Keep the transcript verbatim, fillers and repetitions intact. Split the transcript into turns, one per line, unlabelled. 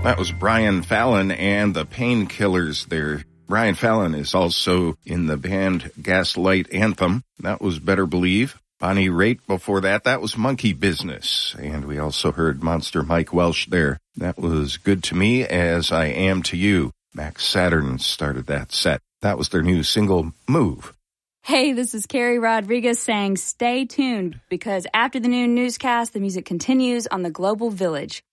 That was Brian Fallon and the Painkillers there. Brian Fallon is also in the band Gaslight Anthem. That was Better Believe. Bonnie Raitt before that, that was Monkey Business. And we also heard Monster Mike Welsh there. That was Good to Me As I Am to You. Max Saturn started that set. That was their new single, Move.
Hey, this is Carrie Rodriguez saying stay tuned because after the noon newscast, the music continues on the Global Village.